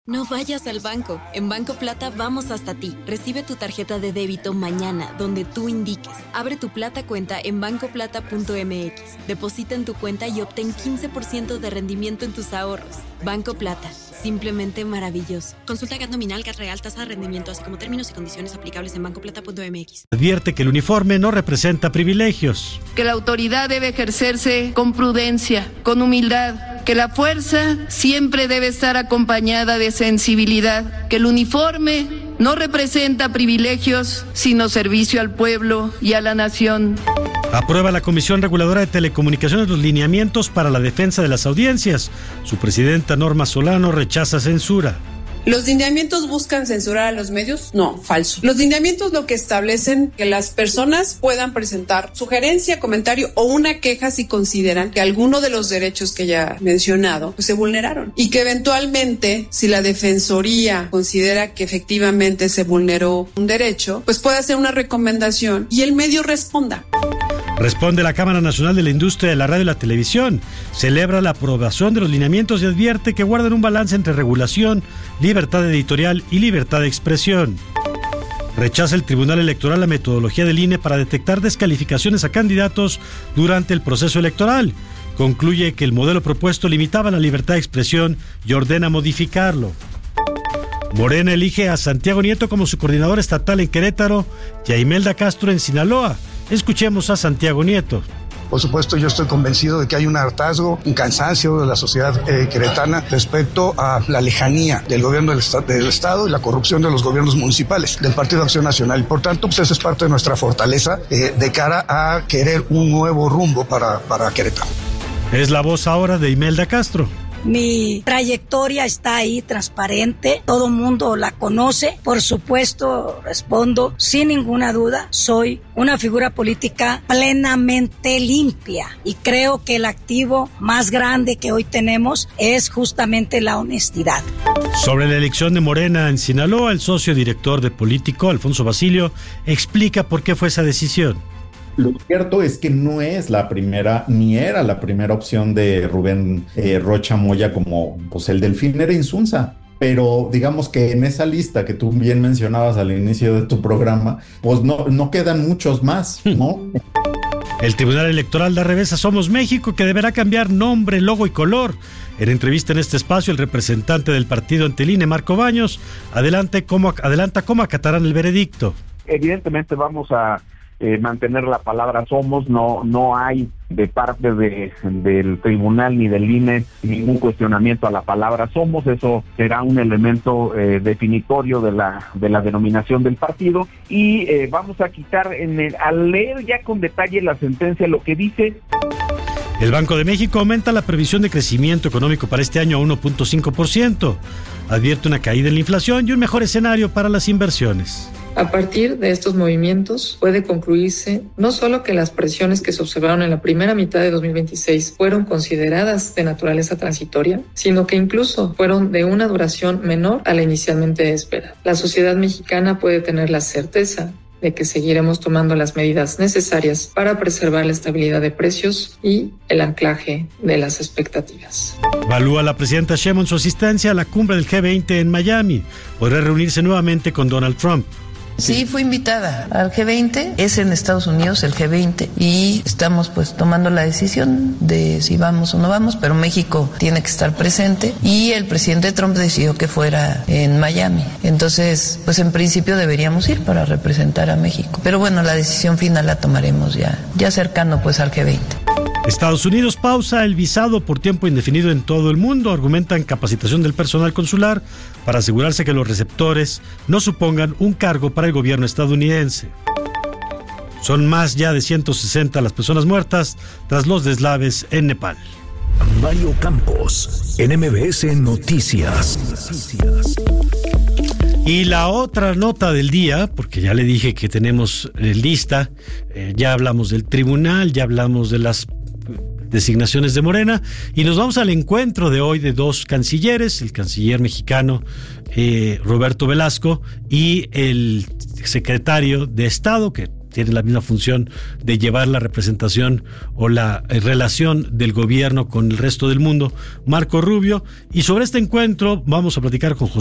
No vayas al banco. En Banco Plata vamos hasta ti. Recibe tu tarjeta de débito mañana, donde tú indiques. Abre tu Plata cuenta en bancoplata.mx. Deposita en tu cuenta y obtén 15% de rendimiento en tus ahorros. Banco Plata. Simplemente maravilloso. Consulta GAT nominal, GAT real, tasa de rendimiento, así como términos y condiciones aplicables en bancoplata.mx. Advierte que el uniforme no representa privilegios. Que la autoridad debe ejercerse con prudencia, con humildad. Que la fuerza siempre debe estar acompañada de sensibilidad. Que el uniforme no representa privilegios, sino servicio al pueblo y a la nación. Aprueba la Comisión Reguladora de Telecomunicaciones los lineamientos para la defensa de las audiencias. Su presidenta Norma Solano rechaza censura. ¿Los lineamientos buscan censurar a los medios? No, falso. Los lineamientos lo que establecen que las personas puedan presentar sugerencia, comentario o una queja si consideran que alguno de los derechos que ya he mencionado pues, se vulneraron y que eventualmente si la Defensoría considera que efectivamente se vulneró un derecho, pues puede hacer una recomendación y el medio responda. Responde la Cámara Nacional de la Industria de la Radio y la Televisión. Celebra la aprobación de los lineamientos y advierte que guardan un balance entre regulación, libertad editorial y libertad de expresión. Rechaza el Tribunal Electoral la metodología del INE para detectar descalificaciones a candidatos durante el proceso electoral. Concluye que el modelo propuesto limitaba la libertad de expresión y ordena modificarlo. Morena elige a Santiago Nieto como su coordinador estatal en Querétaro y a Imelda Castro en Sinaloa. Escuchemos a Santiago Nieto. Por supuesto, yo estoy convencido de que hay un hartazgo, un cansancio de la sociedad queretana respecto a la lejanía del gobierno del Estado y la corrupción de los gobiernos municipales, del Partido Acción Nacional. Y por tanto, pues esa es parte de nuestra fortaleza de cara a querer un nuevo rumbo para Querétaro. Es la voz ahora de Imelda Castro. Mi trayectoria está ahí, transparente, todo mundo la conoce. Por supuesto, respondo sin ninguna duda, soy una figura política plenamente limpia y creo que el activo más grande que hoy tenemos es justamente la honestidad. Sobre la elección de Morena en Sinaloa, el socio director de Político, Alfonso Basilio, explica por qué fue esa decisión. Lo cierto es que no es la primera, ni era la primera opción de Rubén Rocha Moya como pues el Delfín era Insunza. Pero digamos que en esa lista que tú bien mencionabas al inicio de tu programa, pues no quedan muchos más, ¿no? El Tribunal Electoral da revés a Somos México, que deberá cambiar nombre, logo y color. En entrevista en este espacio, el representante del partido ante el INE, Marco Baños, adelanta cómo acatarán el veredicto. Evidentemente vamos a mantener la palabra somos, no hay de parte del tribunal ni del INE ningún cuestionamiento a la palabra somos. Eso será un elemento definitorio de la denominación del partido y vamos a quitar al leer ya con detalle la sentencia lo que dice. El Banco de México aumenta la previsión de crecimiento económico para este año a 1.5%. Advierte una caída en la inflación y un mejor escenario para las inversiones. A partir de estos movimientos puede concluirse no solo que las presiones que se observaron en la primera mitad de 2026 fueron consideradas de naturaleza transitoria, sino que incluso fueron de una duración menor a la inicialmente esperada. La sociedad mexicana puede tener la certeza de que seguiremos tomando las medidas necesarias para preservar la estabilidad de precios y el anclaje de las expectativas. Evalúa la presidenta Sheinbaum su asistencia a la cumbre del G20 en Miami. Podrá reunirse nuevamente con Donald Trump. Sí, fui invitada al G20, es en Estados Unidos el G20 y estamos pues tomando la decisión de si vamos o no vamos, pero México tiene que estar presente y el presidente Trump decidió que fuera en Miami. Entonces, pues en principio deberíamos ir para representar a México. Pero bueno, la decisión final la tomaremos ya cercano pues al G20. Estados Unidos pausa el visado por tiempo indefinido en todo el mundo. Argumentan capacitación del personal consular para asegurarse que los receptores no supongan un cargo para el gobierno estadounidense. Son más ya de 160 las personas muertas tras los deslaves en Nepal. Mario Campos, en MBS Noticias. Y la otra nota del día, porque ya le dije que tenemos lista, ya hablamos del tribunal, ya hablamos de las designaciones de Morena y nos vamos al encuentro de hoy de dos cancilleres, el canciller mexicano Roberto Velasco y el secretario de Estado, que tiene la misma función de llevar la representación o la relación del gobierno con el resto del mundo, Marco Rubio. Y sobre este encuentro vamos a platicar con José